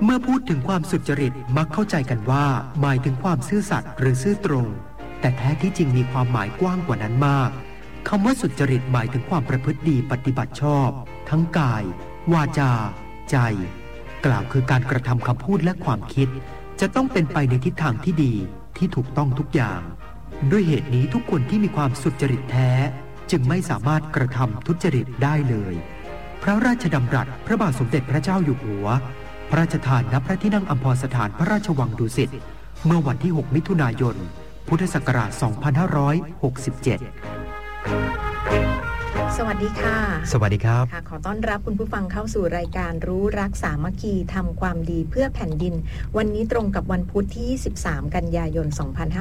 เมื่อพูดถึงความสุจริตมักเข้าใจกันว่าหมายถึงความซื่อสัตย์หรือซื่อตรงแต่แท้ที่จริงมีความหมายกว้างกว่านั้นมากคำว่าสุจริตหมายถึงความประพฤติดีปฏิบัติชอบทั้งกายวาจาใจกล่าวคือการกระทำคำพูดและความคิดจะต้องเป็นไปในทิศทางที่ดีที่ถูกต้องทุกอย่างด้วยเหตุนี้ทุกคนที่มีความสุจริตแท้จึงไม่สามารถกระทำทุจริตได้เลยพระราชดำรัสพระบาทสมเด็จพระเจ้าอยู่หัวพระราชทานณพระที่นั่งอัมพรสถานพระราชวังดุสิตเมื่อวันที่6มิถุนายนพุทธศักราช2567 สวัสดีค่ะสวัสดีครับค่ะขอต้อนรับคุณผู้ฟังเข้าสู่รายการรู้รักสามัคคีทำความดีเพื่อแผ่นดินวันนี้ตรงกับวันพุธที่13กันยายน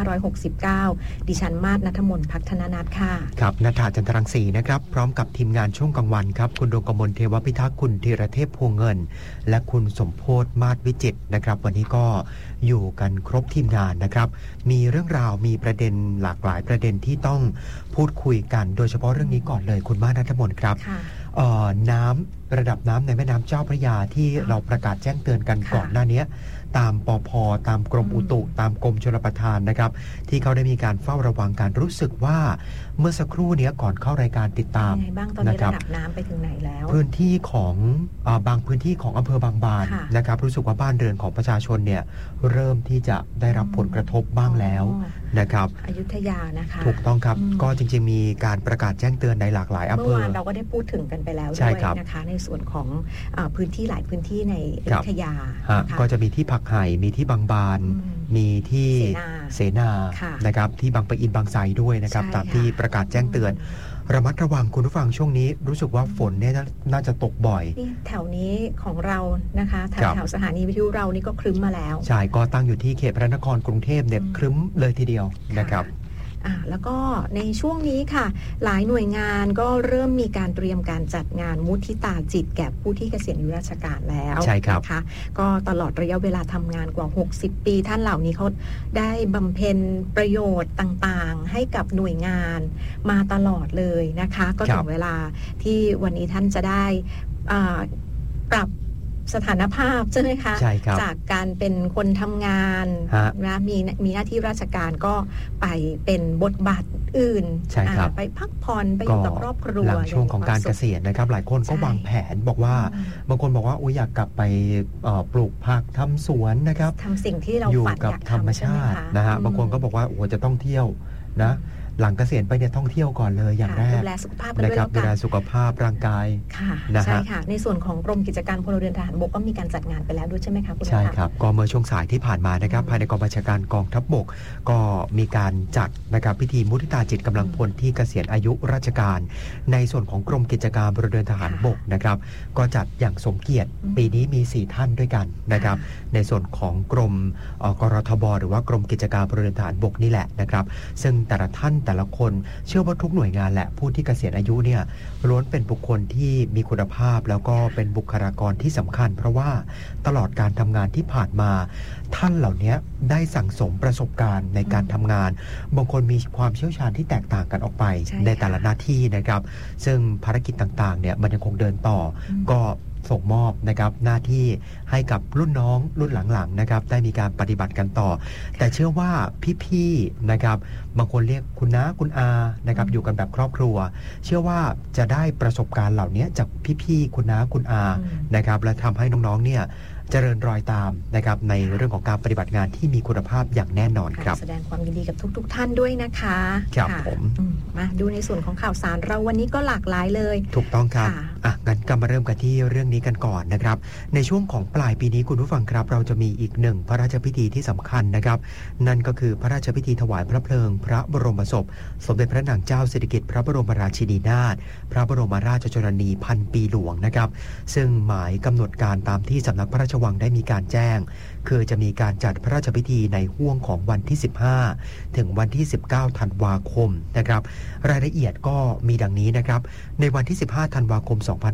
2569ดิฉันมาศณัฐมนต์ภัฒนนัทค่ะครับณฐาจันทรังสีนะครับพร้อมกับทีมงานช่วงกลางวันครับคุณดวงกมลเทวพิทักษ์คุณธีรเทพพวงเงินและคุณสมโพธิ์มาศวิจิตรนะครับวันนี้ก็อยู่กันครบทีมงานนะครับมีเรื่องราวมีประเด็นหลากหลายประเด็นที่ต้องพูดคุยกันโดยเฉพาะเรื่องนี้ก่อนเลยคุณมาศ ณัฐมนต์ครับน้ำระดับน้ำในแม่น้ำเจ้าพระยาที่เราประกาศแจ้งเตือนกันก่อนหน้านี้ตามปภ.ตามกรมอุตุตามกรมชลประทานนะครับที่เขาได้มีการเฝ้าระวังการรู้สึกว่าเมื่อสักครู่นี้ก่อนเข้ารายการติดตามบ้างตอนนี้ระดับน้ำไปถึงไหนแล้วพื้นที่ของบางพื้นที่ของอำเภอบางบานนะครับรู้สึกว่าบ้านเรือนของประชาชนเนี่ยเริ่มที่จะได้รับผลกระทบบ้างแล้วนะครับอยุธยานะคะถูกต้องครับก็จริงๆมีการประกาศแจ้งเตือนในหลากหลายอำเภอเมื่อวานเราก็ได้พูดถึงกันไปแล้วด้วยนะคะในส่วนของพื้นที่หลายพื้นที่ในอยุธยาก็จะมีที่ผักไห่มีที่บางบานมีที่เสนานะครับที่บางปะอินบางไทรด้วยนะครับตามที่ประกาศแจ้งเตือนระมัดระวังคุณผู้ฟังช่วงนี้รู้สึกว่าฝนเนี่ยน่าจะตกบ่อยแถวนี้ของเรานะคะแถวสถานีวิทยุเรานี่ก็ครึ้มมาแล้วใช่ก็ตั้งอยู่ที่เขตพระนครกรุงเทพเนี่ยครึ้มเลยทีเดียวนะครับแล้วก็ในช่วงนี้ค่ะหลายหน่วยงานก็เริ่มมีการเตรียมการจัดงานมุทิตาจิตแก่ผู้ที่เกษียณอายุราชการแล้วใช่ครับนะคะก็ตลอดระยะเวลาทำงานกว่า60ปีท่านเหล่านี้เขาได้บำเพ็ญประโยชน์ต่างๆให้กับหน่วยงานมาตลอดเลยนะคะก็ถึงเวลาที่วันนี้ท่านจะได้ปรับสถานภาพใช่ไหมคะจากการเป็นคนทำงานนะมีหน้าที่ราชการก็ไปเป็นบทบาทอื่นไปพักผ่อนไปอยู่กับครอบครัวหลังช่วงของการเกษียณนะครับหลายคนก็วางแผนบอกว่าบางคนบอกว่าอยากกลับไปปลูกผักทำสวนนะครับทำสิ่งที่เราฝันอยากทำธรรมชาตินะฮะบางคนก็บอกว่าจะต้องเที่ยวนะหลังเกษียณไปเนี่ยท่องเที่ยวก่อนเลยอย่างแรกดูแลสุขภาพกันด้วยดูแลสุขภาพร่างกายใช่ค่ะในส่วนของกรมกิจการพลเรือนทหารบกก็มีการจัดงานไปแล้วด้วยใช่ไหมคะคุณใช่ครับก็เมื่อช่วงสายที่ผ่านมานะครับภายในกองบัญชาการกองทัพบกก็มีการจัดนะครับพิธีมุทิตาจิตกำลังพลที่เกษียณอายุราชการในส่วนของกรมกิจการพลเรือนทหารบกนะครับก็จัดอย่างสมเกียรติปีนี้มี4ท่านด้วยกันนะครับในส่วนของกรมกรทบหรือว่ากรมกิจการพลเรือนทหารบกนี่แหละนะครับซึ่งแต่ละท่านแต่ละคนเชื่อว่าทุกหน่วยงานแหละผู้ที่เกษียณอายุเนี่ยล้วนเป็นบุคคลที่มีคุณภาพแล้วก็เป็นบุคลากรที่สำคัญเพราะว่าตลอดการทำงานที่ผ่านมาท่านเหล่านี้ได้สั่งสมประสบการณ์ในการทำงานบางคนมีความเชี่ยวชาญที่แตกต่างกันออกไปในแต่ละหน้าที่นะครับซึ่งภารกิจต่างๆเนี่ยมันยังคงเดินต่อก็ส่งมอบนะครับหน้าที่ให้กับรุ่นน้องรุ่นหลังๆนะครับได้มีการปฏิบัติกันต่อแต่เชื่อว่าพี่ๆนะครับบางคนเรียกคุณน้าคุณอานะครับอยู่กันแบบครอบครัวเชื่อว่าจะได้ประสบการณ์เหล่านี้จากพี่ๆคุณน้าคุณอานะครับและทำให้น้องๆเนี่ยเจริญรอยตามนะครับในเรื่องของการปฏิบัติงานที่มีคุณภาพอย่างแน่นอนครับแสดงความยินดีกับทุกท่านด้วยนะคะครับผมมาดูในส่วนของข่าวสารเราวันนี้ก็หลากหลายเลยถูกต้องครับงั้นก็มาเริ่มกันที่เรื่องนี้กันก่อนนะครับในช่วงของปลายปีนี้คุณผู้ฟังครับเราจะมีอีกหนึ่งพระราชพิธีที่สำคัญนะครับนั่นก็คือพระราชพิธีถวายพระเพลิงพระบรมศพสมเด็จพระนางเจ้าสิริกิติ์พระบรมราชินีนาถพระบรมราชชนนีพันปีหลวงนะครับซึ่งหมายกำหนดการตามที่สำนักพระราชวังได้มีการแจ้งคือจะมีการจัดพระราชพิธีในห้วงของวันที่15ถึงวันที่19ธันวาคมนะครับรายละเอียดก็มีดังนี้นะครับในวันที่15ธันวาคม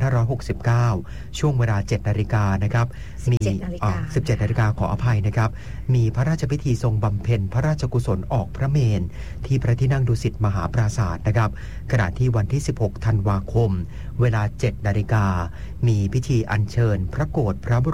2569ช่วงเวลา 7:00 น.นะครับมี17:00 น.ขออภัยนะครับมีพระราชพิธีทรงบำเพ็ญพระราชกุศลออกพระเมรุที่พระที่นั่งดุสิตมหาปราสาทนะครับขณะที่วันที่16ธันวาคมเวลา 7:00 น.มีพิธีอัญเชิญพระโกฐพระบรมศพ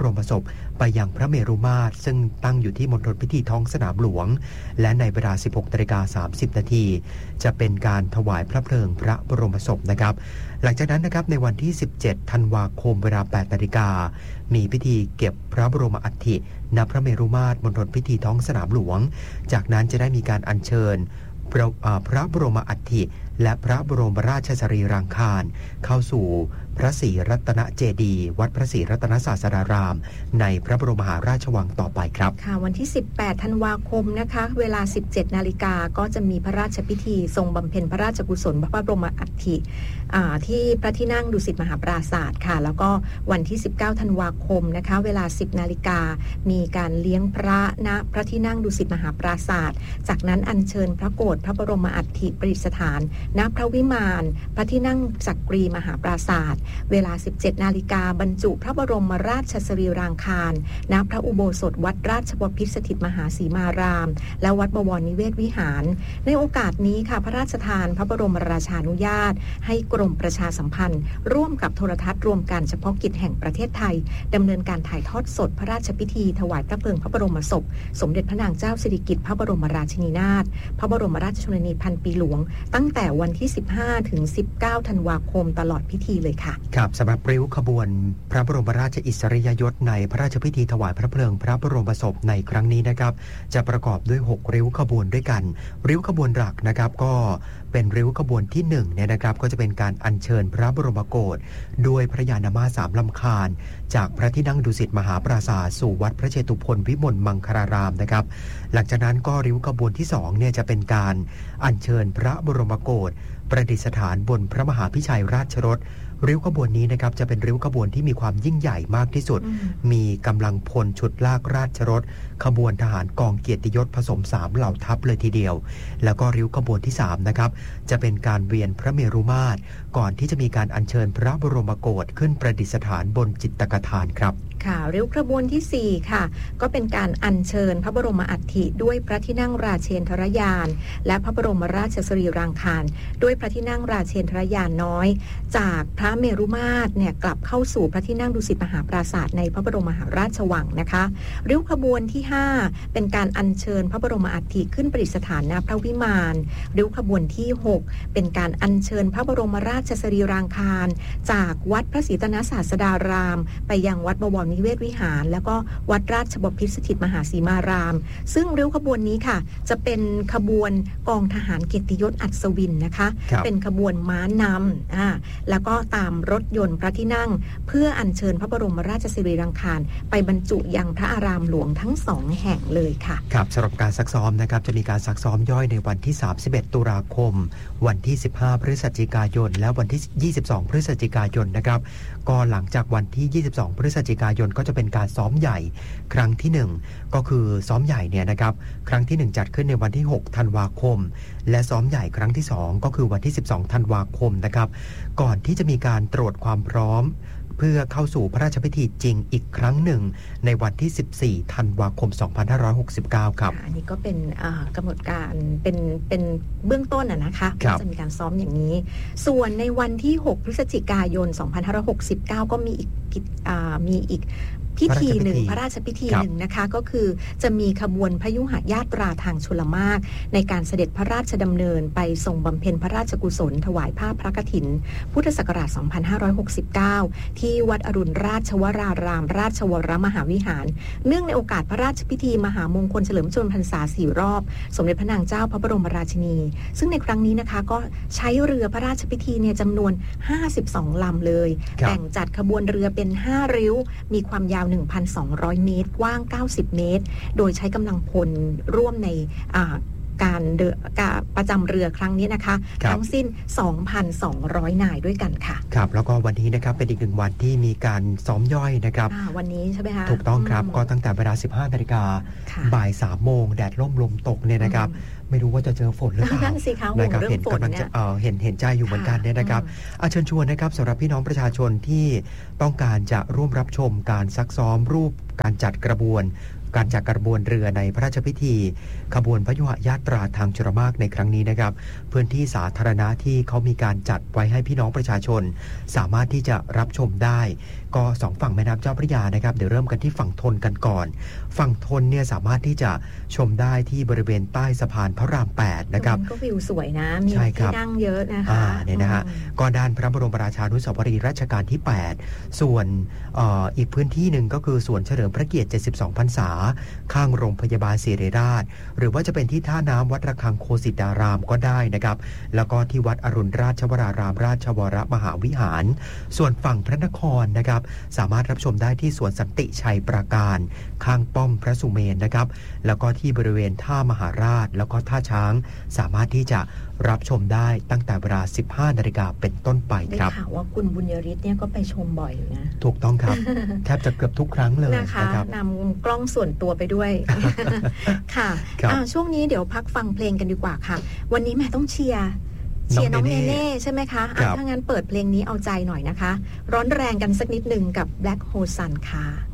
พไปยังพระเมรุมาตรซึ่งตั้งอยู่ที่มณฑลพิธีท้องสนามหลวงและในเวลา 16:30 น.จะเป็นการถวายพระเพลิงพระบรมศพนะครับหลังจากนั้นนะครับในวันที่ 17 ธันวาคมเวลา 8 นาฬิกามีพิธีเก็บพระบรมอัฐิณพระเมรุมาตรมณฑลพิธีท้องสนามหลวงจากนั้นจะได้มีการอัญเชิญพระบรมอัฐิและพระบรมราชสรีรางคารเข้าสู่พระศรีรัตนเจดีย์วัดพระศรีรัตนศาสดารามในพระบรมมหาราชวังต่อไปครับค่ะวันที่ 18 ธันวาคมนะคะเวลา 17 นาฬิกาก็จะมีพระราชพิธีทรงบำเพ็ญพระราชกุศลพระบรมอัฐิที่พระที่นั่งดุสิตมหาปราศาสตร์ค่ะแล้วก็วันที่ 19 ธันวาคมนะคะเวลา 10 นาฬิกามีการเลี้ยงพระณพระที่นั่งดุสิตมหาปราศาสตร์จากนั้นอัญเชิญพระโกฐพระบรมอัฐิประดิษฐานณพระวิมานพระที่นั่งจักรีมหาปราศาสตร์เวลา 17 นาฬิกาบรรจุพระบรมราชสรีรางคารณพระอุโบสถวัดราชบพิตรสถิตมหาสีมารามและวัดบวรนิเวศวิหารในโอกาสนี้ค่ะพระราชทานพระบรมราชานุญาตให้กรมประชาสัมพันธ์ร่วมกับโทรทัศน์รวมการเฉพาะกิจแห่งประเทศไทยดำเนินการถ่ายทอดสดพระราชพิธีถวายพระเพลิงพระบรมศพสมเด็จพระนางเจ้าสิริกิติ์พระบรมราชินีนาถพระบรมราชชนนีพันปีหลวงตั้งแต่วันที่ 15 ถึง 19 ธันวาคมตลอดพิธีเลยค่ะครับสำหรับริ้วขบวนพระบรมราชอิสริยยศในพระราชพิธีถวายพระเพลิงพระบรมศพในครั้งนี้นะครับจะประกอบด้วย6ริ้วขบวนด้วยกันริ้วขบวนหลักนะครับก็เป็นริ้วขบวนที่1เนี่ยนะครับก็จะเป็นการอัญเชิญพระบรมโกศด้วยพระยานม้า3ลำคาญจากพระที่นั่งดุสิตมหาปราสาทสู่วัดพระเชตุพนวิมลมังคลารามนะครับหลังจากนั้นก็ริ้วขบวนที่2เนี่ยจะเป็นการอัญเชิญพระบรมโกศประดิษฐานบนพระมหาพิชัยราชรถริ้วขบวนนี้นะครับจะเป็นริ้วขบวนที่มีความยิ่งใหญ่มากที่สุดมีกำลังพลชุดลากราชรถขบวนทหารกองเกียรติยศผสม3เหล่าทัพเลยทีเดียวแล้วก็ริ้วขบวนที่3นะครับจะเป็นการเวียนพระเมรุมาตรก่อนที่จะมีการอัญเชิญพระบรมโกศขึ้นประดิษฐานบนจิตตกฐานครับค่ะริ้วขบวนที่4ค่ะก็เป็นการอัญเชิญพระบรมอัฐิด้วยพระที่นั่งราเชนทรยานและพระบรมราชสรีรางคารด้วยพระที่นั่งราเชนทรยานน้อยจากพระเมรุมาตรเนี่ยกลับเข้าสู่พระที่นั่งดุสิตมหาปราสาทในพระบรมมหาราชวังนะคะริ้วขบวนที่5เป็นการอัญเชิญพระบรมอัฐิขึ้นประดิษฐานณพระวิมานริ้วขบวนที่6เป็นการอัญเชิญพระบรมราชสรีรางคารจากวัดพระศรีรัตนศาสดารามไปยังวัดบวรนิเวศวิหารแล้วก็วัดราชบพิตรสถิตมหาสีมารามซึ่งริ้วขบวนนี้ค่ะจะเป็นขบวนกองทหารเกียรติยศอัศวินนะคะเป็นขบวนม้านำแล้วก็ตามรถยนต์พระที่นั่งเพื่ออัญเชิญพระบรมราชสรีรางคารไปบรรจุยังพระอารามหลวงทั้ง2แห่งเลยค่ะครับสำหรับการซักซ้อมนะครับจะมีการซักซ้อมย่อยในวันที่31ตุลาคมวันที่15พฤศจิกายนและวันที่22พฤศจิกายนนะครับก็หลังจากวันที่22พฤศจิกายนก็จะเป็นการซ้อมใหญ่ครั้งที่1ก็คือซ้อมใหญ่เนี่ยนะครับครั้งที่1จัดขึ้นในวันที่6ธันวาคมและซ้อมใหญ่ครั้งที่2ก็คือวันที่12ธันวาคมนะครับก่อนที่จะมีการตรวจความพร้อมเพื่อเข้าสู่พระราชพิธีจริงอีกครั้งหนึ่งในวันที่14ธันวาคม2569ครับอันนี้ก็เป็นกำหนดการเป็นเบื้องต้นนะคะจะมีการซ้อมอย่างนี้ส่วนในวันที่6พฤศจิกายน2569ก็มีอีกพิธีหนึ่งพระราชพิธีหนึ่งนะคะก็คือจะมีขบวนพยุหญาตราทางชลมารในการเสด็จพระราชดำเนินไปทรงบำเพ็ญพระราชกุศลถวายผ้าพระกฐินพุทธศักราช2569ที่วัดอรุณราชวรารามราชวรมหาวิหารเนื่องในโอกาสพระราชพิธีมหามงคลเฉลิมพระชนมพรรษา4รอบสมเด็จพระนางเจ้าพระบรมราชินีซึ่งในครั้งนี้นะคะก็ใช้เรือพระราชพิธีเนี่ยจำนวน52ลำเลยแบ่งจัดขบวนเรือเป็น5ริ้วมีความยาว1,200 เมตรกว้าง90เมตรโดยใช้กำลังพลร่วมในการประจำเรือครั้งนี้นะคะทั้งสิ้น 2,200 นายด้วยกันค่ะครับแล้วก็วันนี้นะครับเป็นอีกหนึ่งวันที่มีการซ้อมย่อยนะครับวันนี้ใช่ไหมคะถูกต้องครับก็ตั้งแต่เวลา 15 นาฬิกาบ่าย 3 โมงแดดร่มลมตกเนี่ยนะครับไม่รู้ว่าจะเจอฝนหรือเปล่านะครับเห็นกำลังจะเห็นใจอยู่เหมือนกันเนี่ยนะครับเชิญชวนนะครับสำหรับพี่น้องประชาชนที่ต้องการจะร่วมรับชมการซักซ้อมรูปการจัดกระบวนเรือในพระราชพิธีขบวนพยุหญาตราทางชลมารในครั้งนี้นะครับพื้นที่สาธารณะที่เขามีการจัดไว้ให้พี่น้องประชาชนสามารถที่จะรับชมได้ก็2ฝั่งแม่น้ำเจ้าพระยานะครับเดี๋ยวเริ่มกันที่ฝั่งธนกันก่อนฝั่งธนเนี่ยสามารถที่จะชมได้ที่บริเวณใต้สะพานพระราม8นะครับก็วิวสวยนะมีที่นั่งเยอะนะคะเนี่ยนะฮะก็ด้านพระบรมราชานุสาวรีย์รัชกาลที่8ส่วนอีกพื้นที่หนึ่งก็คือสวนเฉลิมพระเกียรติ72พรรษาข้างโรงพยาบาลศิริราชหรือว่าจะเป็นที่ท่าน้ำวัดระฆังโคสิตารามก็ได้นะครับแล้วก็ที่วัดอรุณราชวรารามราชวรมหาวิหารส่วนฝั่งพระนครนะครับสามารถรับชมได้ที่สวนสันติชัยปราการข้างป้อมพระสุเมนนะครับแล้วก็ที่บริเวณท่ามหาราชแล้วก็ท่าช้างสามารถที่จะรับชมได้ตั้งแต่เวลา 15 นาฬิกาเป็นต้นไปครับได้ข่าวว่าคุณบุญยริศเนี่ยก็ไปชมบ่อยอยู่นะถูกต้องครับ แทบจะเกือบทุกครั้งเลยนะคะนำกล้องส่วนตัวไปด้วย ค่ะช่วงนี้เดี๋ยวพักฟังเพลงกันดีกว่าค่ะวันนี้แม่ต้องเชียร์น้องเนเน่ใช่ไหมคะถ้างั้นเปิดเพลงนี้เอาใจหน่อยนะคะร้อนแรงกันสักนิดนึงกับ Black Hole Sun ค่ะ